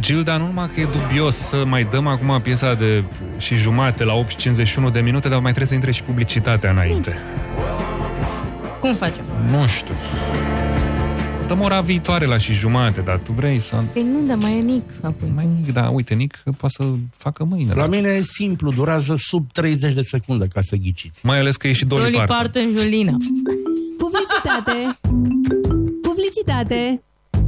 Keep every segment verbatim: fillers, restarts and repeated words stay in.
Gilda, nu numai că e dubios să mai dăm acum piesa de și jumate la opt și cincizeci și unu de minute, dar mai trebuie să intre și publicitatea înainte. Cum facem? Nu știu. Dăm ora viitoare la și jumate, dar tu vrei să... Păi nu, dar mai e Nic apoi. Mai Nic, da, uite, Nic poate să facă mâine. La mine e simplu, durează sub treizeci de secunde ca să ghiciți. Mai ales că e și Dolly, Dolly Parton. Parton, Julina. Publicitate! Publicitate!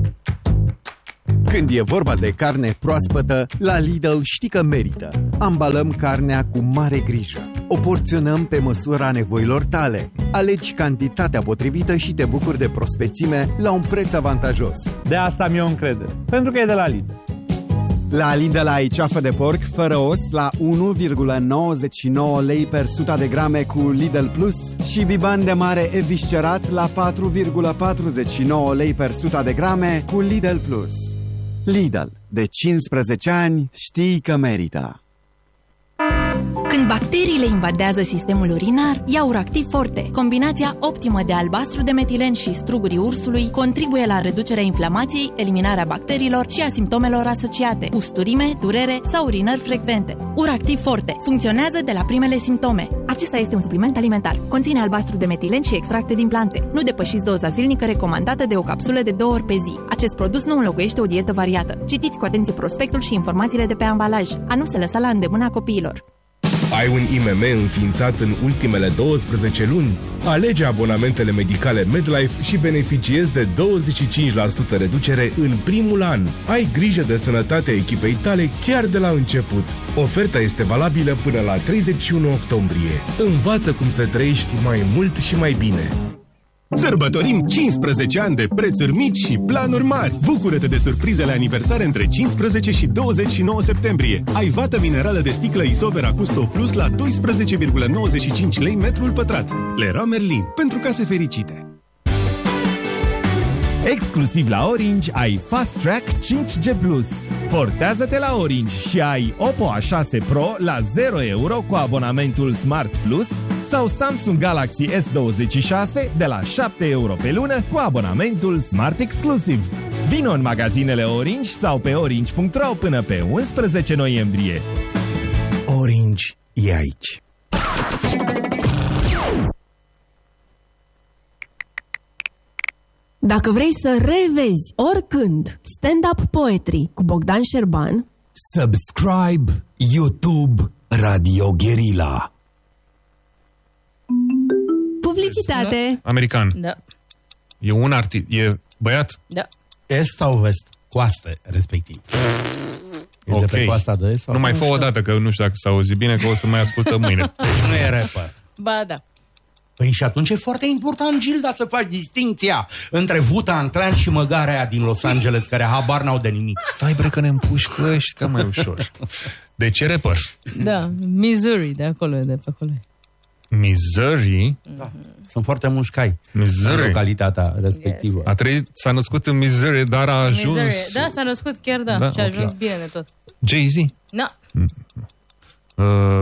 Când e vorba de carne proaspătă, la Lidl știi că merită. Ambalăm carnea cu mare grijă. O porționăm pe măsura nevoilor tale. Alegi cantitatea potrivită și te bucuri de prospețime la un preț avantajos. De asta mi-o încredere, pentru că e de la Lidl. La Lidl ai ceafă de porc fără os la unu virgulă nouăzeci și nouă lei per sută de grame cu Lidl Plus și biban de mare eviscerat la patru virgulă patruzeci și nouă lei per sută de grame cu Lidl Plus. Lidl, de cincisprezece ani știi că merită. Când bacteriile invadează sistemul urinar, ia Uractiv Forte. Combinația optimă de albastru de metilen și strugurii ursului contribuie la reducerea inflamației, eliminarea bacteriilor și a simptomelor asociate, usturime, durere sau urinări frecvente. Uractiv Forte funcționează de la primele simptome. Acesta este un supliment alimentar. Conține albastru de metilen și extracte din plante. Nu depășiți doza zilnică recomandată de o capsulă de două ori pe zi. Acest produs nu înlocuiește o dietă variată. Citiți cu atenție prospectul și informațiile de pe ambalaj. A nu se lăsa la îndemâna copiilor. Ai un I M M înființat în ultimele douăsprezece luni? Alege abonamentele medicale MedLife și beneficiezi de douăzeci și cinci la sută reducere în primul an. Ai grijă de sănătatea echipei tale chiar de la început. Oferta este valabilă până la treizeci și unu octombrie. Învață cum să trăiești mai mult și mai bine. Sărbătorim cincisprezece ani de prețuri mici și planuri mari. Bucură-te de surprizele aniversare între cincisprezece și douăzeci și nouă septembrie. Ai vată minerală de sticlă Isovera Custo Plus la doisprezece virgulă nouăzeci și cinci lei metrul pătrat. Leroy Merlin, pentru case fericite. Exclusiv la Orange ai Fast Track cinci G plus. Portează-te la Orange și ai Oppo A șase Pro la zero euro cu abonamentul Smart Plus sau Samsung Galaxy S douăzeci și șase de la șapte euro pe lună cu abonamentul Smart Exclusive. Vino în magazinele Orange sau pe orange punct ro până pe unsprezece noiembrie. Orange e aici. Dacă vrei să revezi oricând stand-up poetry cu Bogdan Șerban, subscribe YouTube Radio Guerilla. Publicitate. American. Da. E un artist, e băiat? Da. Est sau vest? Coastă, respectiv. E ok. de pe coasta de est? Sau nu mai fă o dată, că nu știu dacă s-a auzit bine, că o să mai ascultăm mâine. Nu e rapper. Ba da. Păi și atunci e foarte important, Gilda, să faci distinția între Wu-Tang Clan și măgarea aia din Los Angeles, care habar n-au de nimic. Stai, bre, că ne împușcă ăștia mai ușor. De ce rapper? Da, Missouri, de acolo, de pe acolo. Missouri? Da. Sunt foarte mulți cai Missouri. în localitatea respectivă. Yes. A trăit, s-a născut în Missouri, dar a ajuns... Missouri. Da, s-a născut chiar, da, da și a okay. ajuns bine de tot. Jay-Z? Da. Uh,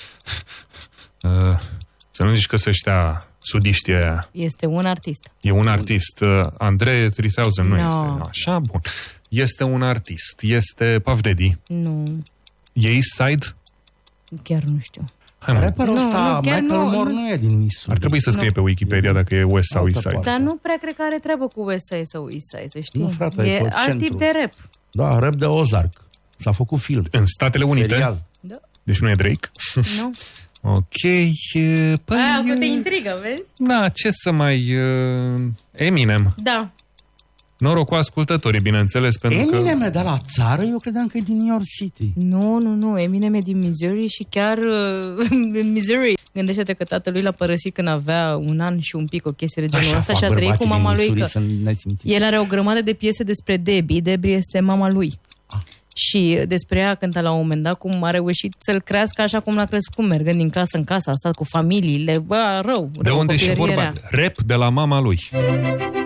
uh, să nu zici că să ăștia sudiștii aia. Este un artist. E un artist. Uh, Andre trei mii nu no. este. Așa, bun. Este un artist. Este Puff Daddy. Nu. E East Side? Chiar nu știu. Rapperul ăsta, Michael nu, Moore, nu e din Missouri. Ar trebui să scrie nu. pe Wikipedia dacă e West sau East Side. Dar nu prea cred că are treabă cu West Side sau East Side, să știi. Nu, frate, e e alt tip de rap. Da, rap de Ozark. S-a făcut film. În Statele Unite? Serial. Da. Deci nu e Drake? Nu. Ok. Păi... Aia cu te intrigă, vezi? Da, ce să mai... Uh, Eminem. Da. Noroc cu ascultătorii, bineînțeles, pentru Eminem că... Eminem e de la țară? Eu credeam că e din New York City. Nu, nu, nu. Eminem e din Missouri și chiar uh, în Missouri. Gândește-te că tatălui l-a părăsit când avea un an și un pic, o chestie de genul ăsta și a trăit cu mama lui. Că el are o grămadă de piese despre Debbie. Debbie este mama lui. Ah. Și despre ea cântă la un moment dat cum a reușit să-l crească așa cum l-a crescut, mergând din casă în casă, a stat cu familiile, bă, rău. De rău, unde și vorba? Rap de la mama lui.